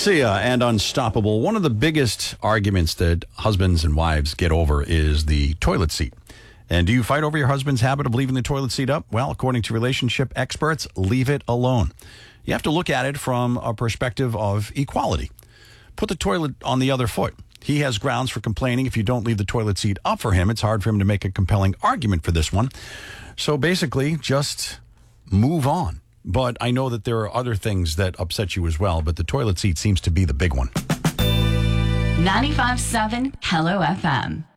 Sia and Unstoppable. One of the biggest arguments that husbands and wives get over is the toilet seat. And do you fight over your husband's habit of leaving the toilet seat up? Well, according to relationship experts, leave it alone. You have to look at it from a perspective of equality. Put the toilet on the other foot. He has grounds for complaining if you don't leave the toilet seat up for him. It's hard for him to make a compelling argument for this one. So basically, just move on. But I know that there are other things that upset you as well, but the toilet seat seems to be the big one. 95.7 Hello FM.